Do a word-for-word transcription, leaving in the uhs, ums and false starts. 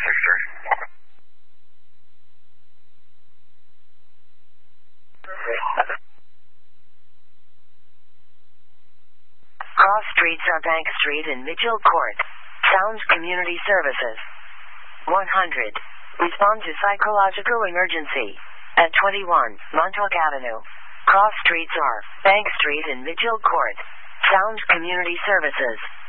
six three. Cross streets are Bank Street and Mitchell Court. Sound Community Services. one hundred. Respond to psychological emergency. At twenty-one, Montauk Avenue. Cross streets are Bank Street and Mitchell Court. Sound Community Services.